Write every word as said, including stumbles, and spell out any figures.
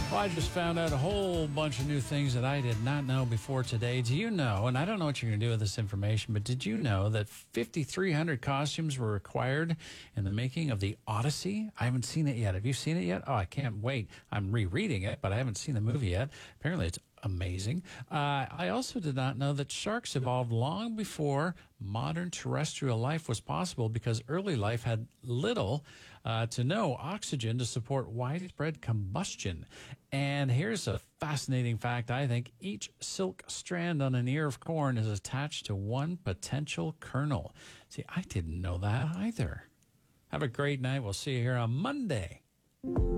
Well, I just found out a whole bunch of new things that I did not know before today. Do you know, and I don't know what you're going to do with this information, but did you know that fifty-three hundred costumes were required in the making of the Odyssey? I haven't seen it yet. Have you seen it yet? Oh, I can't wait. I'm rereading it, but I haven't seen the movie yet. Apparently, it's amazing. Uh, I also did not know that sharks evolved long before modern terrestrial life was possible because early life had little uh, to no oxygen to support widespread combustion. And here's a fascinating fact, I think. Each silk strand on an ear of corn is attached to one potential kernel. See, I didn't know that either. Have a great night. We'll see you here on Monday.